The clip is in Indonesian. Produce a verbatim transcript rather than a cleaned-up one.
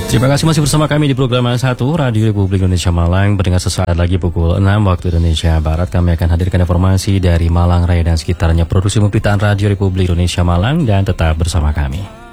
Terima kasih masih bersama kami di program satu Radio Republik Indonesia Malang. Pendengar, sesaat lagi pukul enam waktu Indonesia Barat kami akan hadirkan informasi dari Malang Raya dan sekitarnya. Produksi pemberitaan Radio Republik Indonesia Malang, dan tetap bersama kami.